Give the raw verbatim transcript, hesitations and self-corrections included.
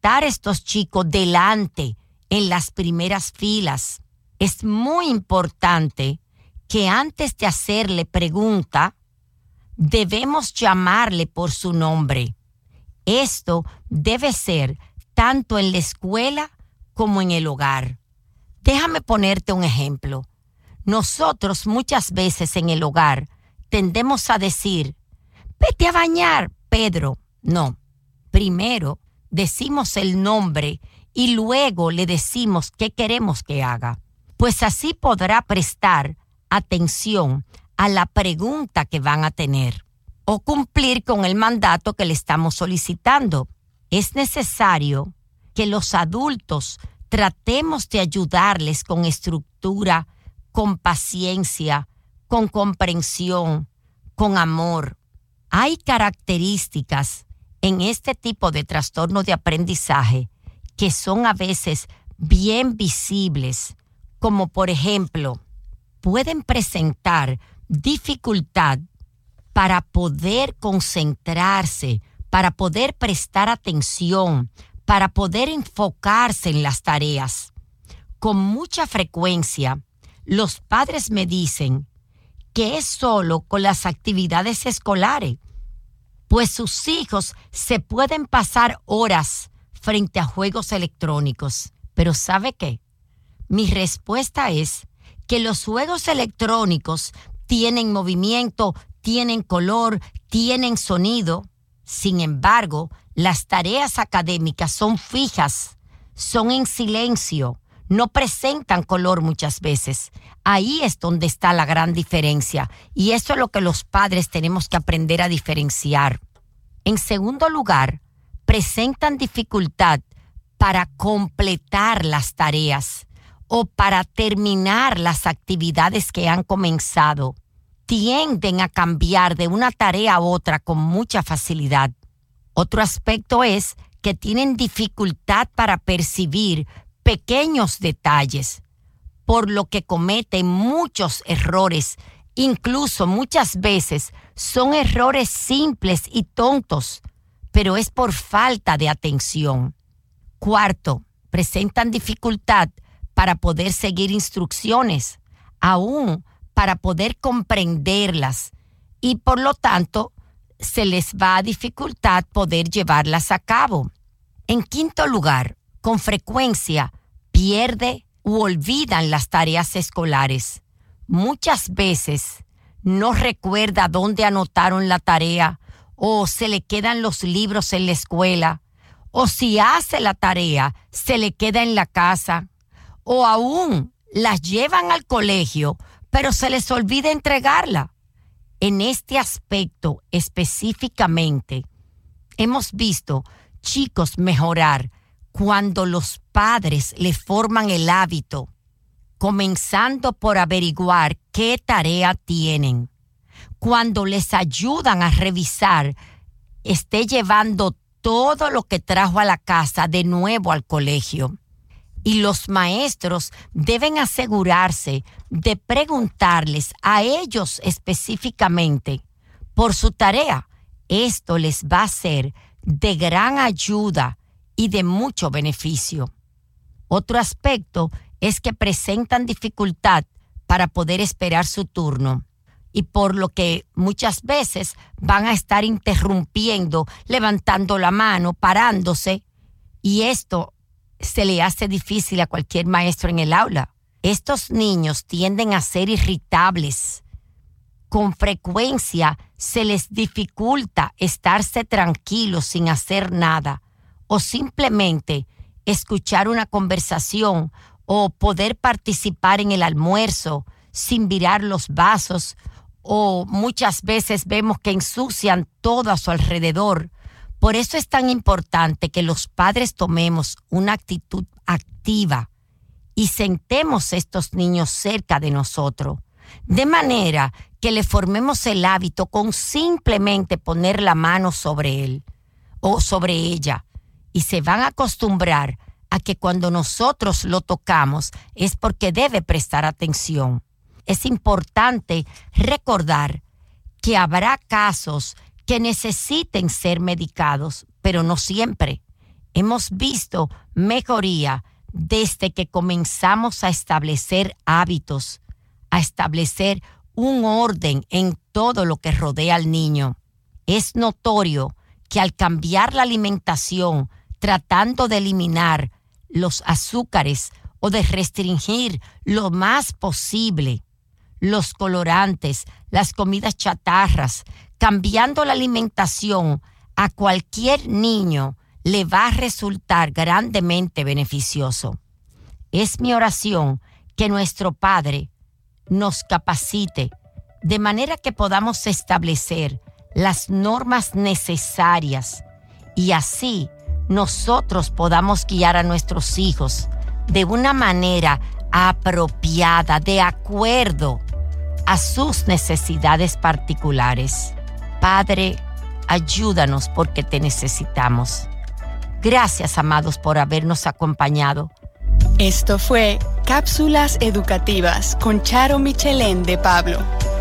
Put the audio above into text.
sentar a estos chicos delante, en las primeras filas. Es muy importante que antes de hacerle pregunta, debemos llamarle por su nombre. Esto debe ser tanto en la escuela como en el hogar. Déjame ponerte un ejemplo. Nosotros muchas veces en el hogar tendemos a decir, vete a bañar, Pedro. No, primero decimos el nombre y luego le decimos qué queremos que haga. Pues así podrá prestar atención a la pregunta que van a tener o cumplir con el mandato que le estamos solicitando. Es necesario que los adultos tratemos de ayudarles con estructura, con paciencia, con comprensión, con amor. Hay características en este tipo de trastorno de aprendizaje que son a veces bien visibles, como por ejemplo, pueden presentar dificultad para poder concentrarse, para poder prestar atención, para poder enfocarse en las tareas. Con mucha frecuencia, los padres me dicen que es solo con las actividades escolares, pues sus hijos se pueden pasar horas frente a juegos electrónicos. Pero ¿sabe qué? Mi respuesta es que los juegos electrónicos tienen movimiento, tienen color, tienen sonido. Sin embargo, las tareas académicas son fijas, son en silencio, no presentan color muchas veces. Ahí es donde está la gran diferencia y eso es lo que los padres tenemos que aprender a diferenciar. En segundo lugar, presentan dificultad para completar las tareas o para terminar las actividades que han comenzado. Tienden a cambiar de una tarea a otra con mucha facilidad. Otro aspecto es que tienen dificultad para percibir pequeños detalles, por lo que cometen muchos errores. Incluso muchas veces son errores simples y tontos, pero es por falta de atención. Cuarto, presentan dificultad para poder seguir instrucciones, aún para poder comprenderlas, y por lo tanto se les va a dificultar poder llevarlas a cabo. En quinto lugar, con frecuencia pierde u olvidan las tareas escolares. Muchas veces no recuerda dónde anotaron la tarea o se le quedan los libros en la escuela, o si hace la tarea se le queda en la casa, o aún las llevan al colegio pero se les olvida entregarla. En este aspecto específicamente, hemos visto chicos mejorar cuando los padres le forman el hábito, comenzando por averiguar qué tarea tienen. Cuando les ayudan a revisar, esté llevando todo lo que trajo a la casa de nuevo al colegio. Y los maestros deben asegurarse de preguntarles a ellos específicamente por su tarea. Esto les va a ser de gran ayuda y de mucho beneficio. Otro aspecto es que presentan dificultad para poder esperar su turno, y por lo que muchas veces van a estar interrumpiendo, levantando la mano, parándose, y esto se le hace difícil a cualquier maestro en el aula. Estos niños tienden a ser irritables. Con frecuencia se les dificulta estarse tranquilos sin hacer nada, o simplemente escuchar una conversación o poder participar en el almuerzo sin virar los vasos, o muchas veces vemos que ensucian todo a su alrededor. Por eso es tan importante que los padres tomemos una actitud activa y sentemos a estos niños cerca de nosotros, de manera que le formemos el hábito con simplemente poner la mano sobre él o sobre ella, y se van a acostumbrar a que cuando nosotros lo tocamos es porque debe prestar atención. Es importante recordar que habrá casos que necesiten ser medicados, pero no siempre. hemos visto mejoría desde que comenzamos a establecer hábitos, a establecer un orden en todo lo que rodea al niño. Es notorio que al cambiar la alimentación, tratando de eliminar los azúcares o de restringir lo más posible los colorantes, las comidas chatarras, cambiando la alimentación, a cualquier niño le va a resultar grandemente beneficioso. Es mi oración que nuestro Padre nos capacite de manera que podamos establecer las normas necesarias y así nosotros podamos guiar a nuestros hijos de una manera apropiada, de acuerdo a sus necesidades particulares. Padre, ayúdanos porque te necesitamos. Gracias, amados, por habernos acompañado. Esto fue Cápsulas Educativas con Charo Michelén de Pablo.